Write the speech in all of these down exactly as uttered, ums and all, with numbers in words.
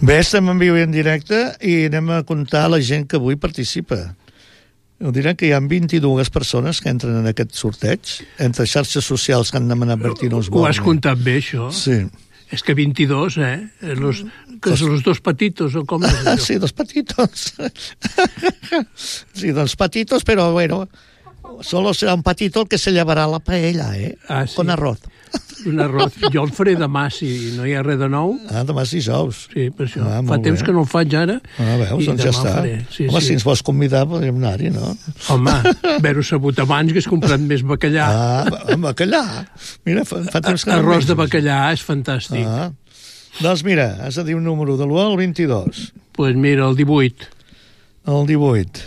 Bé, estem en viu i en directe i anem a comptar la gent que avui participa. Ho direm que hi ha vint-i-dues persones que entren en aquest sorteig, entre xarxes socials que han demanat Bertino Osborne. Ho has comptat bé, això? Sí. És que vint-i-dos, eh? Los, que són los dos patitos, o com és això? Sí, dos patitos. Sí, dos patitos, però bueno, solo será un patito el que se llevarà la paella, eh? Ah, sí. Con arroz. Un arroz. Jo el faré demà, si no hi ha res de nou. Ah, demà sí dijous. Sí, per això. Ah, Fa temps bé. que no el faig ara. Ah, veus, doncs ja està. Sí, Home, sí. si ens vols convidar, podríem anar-hi, no? Home, haver-ho sabut abans, que has comprat més bacallà. Ah, bacallà. Mira, fa, fa temps que no Arròs de menjo. bacallà és fantàstic. Ah. Doncs mira, has de dir un número de l'u al vint-i-dos. Doncs pues mira, el divuit. El divuit.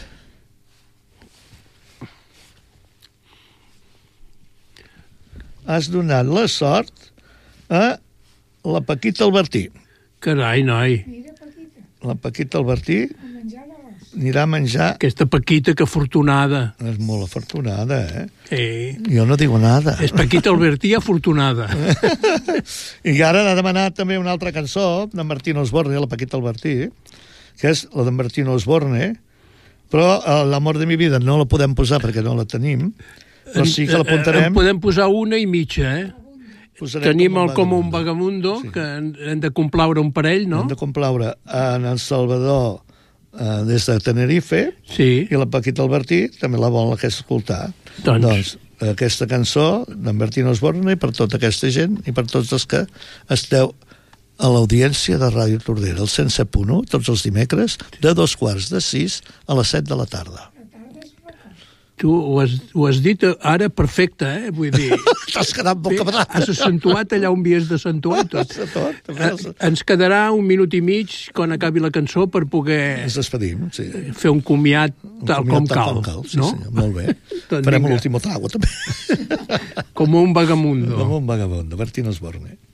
Has donat la sort a la Paquita Albertí. Carai, noi. La Paquita Albertí anirà a menjar... Aquesta Paquita, que afortunada. És molt afortunada, eh? Eh. Jo no digo nada. És Paquita Albertí afortunada. I ara ha demanat també una altra cançó d'en Bertino Osborne, la Paquita Albertí, que és la d'en Bertino Osborne, però l'amor de mi vida no la podem posar perquè no la tenim, però sí que l'apuntarem. En podem posar una i mitja, eh? Posarem Tenim com un el Com un vagamundo. vagamundo, Sí. que hem hem de complaure un parell, no? Hem de complaure en el Salvador eh, des de Tenerife, Sí. i la Paquita Albertí també la vol escoltar. Doncs. doncs aquesta cançó d'en Bertino Osborne i per tota aquesta gent i per tots els que esteu a l'audiència de Ràdio Tordera, el cent set punt u, tots els dimecres, de dos quarts de sis a les set de la tarda. Tu ho has, ho has dit ara perfecte, eh? Vull dir... T'has quedat boca badada. Has accentuat allà on havies d'accentuar i tot. Tot, tot. Eh, Ens quedarà un minut i mig quan acabi la cançó per poder Ens despedim, sí. fer un comiat tal Un com comiat tal cal, com cal, sí, no? senyor, molt bé. Doncs Farem vinga. l'últim trago, també. Com un vagamundo. Com un vagabundo, Bertino Osborne.